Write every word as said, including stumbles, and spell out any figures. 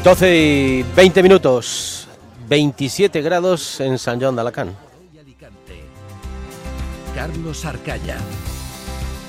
doce y veinte minutos, veintisiete grados en San Joan de Alacant. Carlos Arcaya.